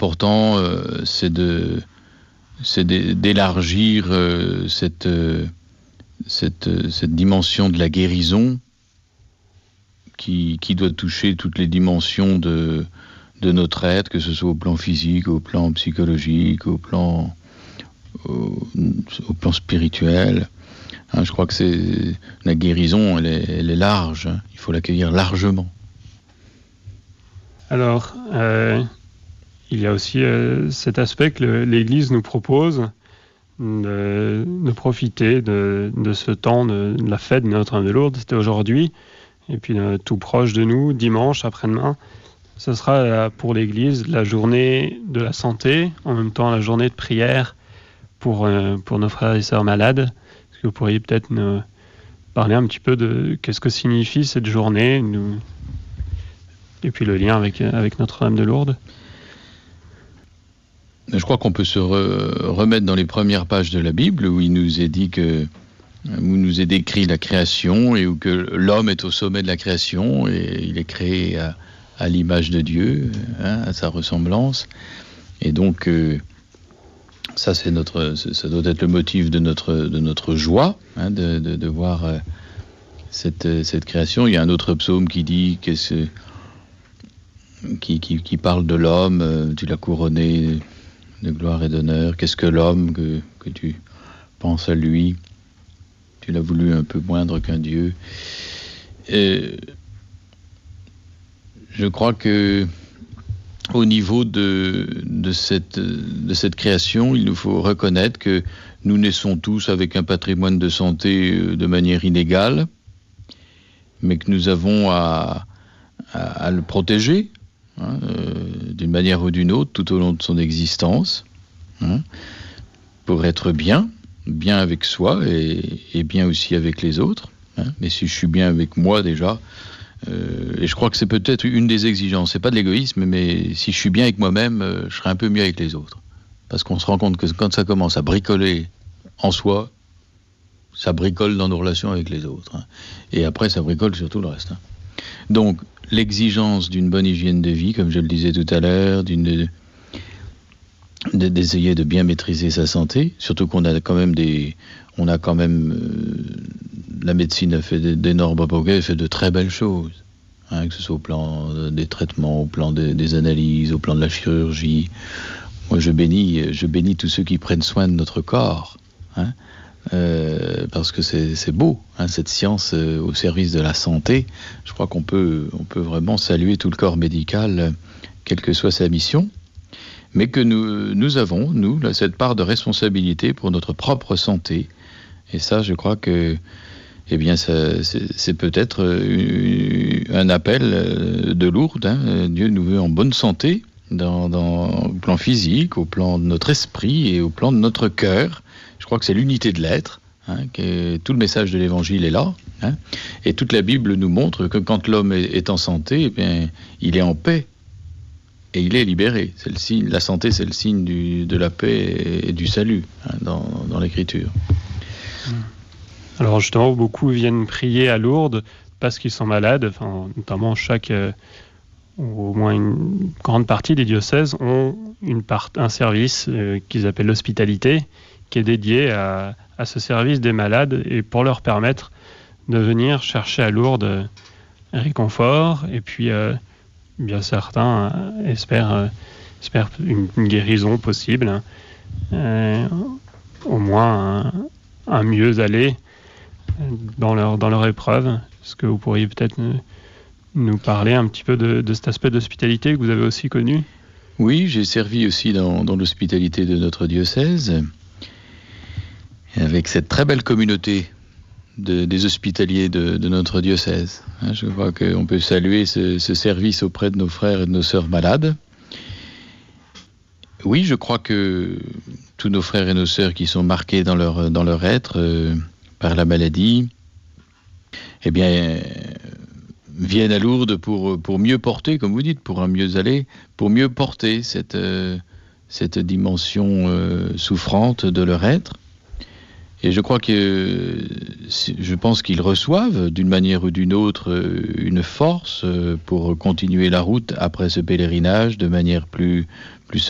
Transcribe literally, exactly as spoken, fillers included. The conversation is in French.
important, euh, c'est, de, c'est de, d'élargir euh, cette, euh, cette, cette dimension de la guérison qui, qui doit toucher toutes les dimensions de, de notre être, que ce soit au plan physique, au plan psychologique, au plan, au, au plan spirituel. Hein, je crois que c'est, la guérison, elle est, elle est large, hein, il faut l'accueillir largement. Alors, euh, il y a aussi euh, cet aspect que le, l'Église nous propose de, de profiter de, de ce temps de, de la fête de Notre-Dame de Lourdes. C'était aujourd'hui, et puis euh, tout proche de nous, dimanche après-demain, ce sera euh, pour l'Église la journée de la santé, en même temps la journée de prière pour, euh, pour nos frères et sœurs malades. Est-ce que vous pourriez peut-être nous parler un petit peu de qu'est-ce que signifie cette journée, nous... et puis le lien avec, avec Notre-Dame de Lourdes? Je crois qu'on peut se re- remettre dans les premières pages de la Bible où il nous est dit que, où nous est décrit la création et où que l'homme est au sommet de la création et il est créé à, à l'image de Dieu, hein, à sa ressemblance. Et donc, euh, ça, c'est notre, ça doit être le motif de notre, de notre joie, hein, de, de, de voir euh, cette, cette création. Il y a un autre psaume qui dit que c'est Qui, qui, qui parle de l'homme, euh, tu l'as couronné de gloire et d'honneur. Qu'est-ce que l'homme que, que tu penses à lui? Tu l'as voulu un peu moindre qu'un Dieu. Et je crois que au niveau de, de, cette, de cette création, il nous faut reconnaître que nous naissons tous avec un patrimoine de santé de manière inégale, mais que nous avons à, à, à le protéger, Hein, euh, d'une manière ou d'une autre, tout au long de son existence, hein, pour être bien, bien avec soi et, et bien aussi avec les autres. Hein. Mais si je suis bien avec moi déjà, euh, et je crois que c'est peut-être une des exigences, c'est pas de l'égoïsme, mais si je suis bien avec moi-même, euh, je serai un peu mieux avec les autres. Parce qu'on se rend compte que quand ça commence à bricoler en soi, ça bricole dans nos relations avec les autres. Hein. Et après, ça bricole sur tout le reste. Hein. Donc, l'exigence d'une bonne hygiène de vie, comme je le disais tout à l'heure, d'une, de, de, d'essayer de bien maîtriser sa santé, surtout qu'on a quand même des, on a quand même, euh, la médecine a fait d'énormes progrès, fait de très belles choses, hein, que ce soit au plan des traitements, au plan de, des analyses, au plan de la chirurgie. Moi, je bénis, je bénis tous ceux qui prennent soin de notre corps, hein. Euh, parce que c'est, c'est beau, hein, cette science euh, au service de la santé. Je crois qu'on peut, on peut vraiment saluer tout le corps médical, euh, quelle que soit sa mission, mais que nous, nous avons, nous, là, cette part de responsabilité pour notre propre santé. Et ça, je crois que, eh bien, ça, c'est, c'est peut-être euh, un appel euh, de Lourdes. Hein. Dieu nous veut en bonne santé, dans, dans, au plan physique, au plan de notre esprit et au plan de notre cœur. Je crois que c'est l'unité de l'être, hein, que tout le message de l'Évangile est là. Hein, et toute la Bible nous montre que quand l'homme est, est en santé, eh bien, il est en paix et il est libéré. C'est le signe, la santé, c'est le signe du, de la paix et du salut, hein, dans, dans l'Écriture. Alors justement, beaucoup viennent prier à Lourdes parce qu'ils sont malades, enfin, notamment chaque, euh, ou au moins une grande partie des diocèses ont une part, un service euh, qu'ils appellent l'hospitalité, qui est dédié à, à ce service des malades et pour leur permettre de venir chercher à Lourdes réconfort. Et puis, euh, bien certains euh, espèrent, euh, espèrent une, une guérison possible, euh, au moins un, un mieux aller dans leur, dans leur épreuve. Est-ce que vous pourriez peut-être nous, nous parler un petit peu de, de cet aspect d'hospitalité que vous avez aussi connu? Oui, j'ai servi aussi dans, dans l'hospitalité de notre diocèse, avec cette très belle communauté de, des hospitaliers de, de notre diocèse. Hein, je crois qu'on peut saluer ce, ce service auprès de nos frères et de nos sœurs malades. Oui, je crois que tous nos frères et nos sœurs qui sont marqués dans leur, dans leur être euh, par la maladie, eh bien, euh, viennent à Lourdes pour, pour mieux porter, comme vous dites, pour un mieux aller, pour mieux porter cette, euh, cette dimension euh, souffrante de leur être. Et je crois que, je pense qu'ils reçoivent d'une manière ou d'une autre une force pour continuer la route après ce pèlerinage de manière plus, plus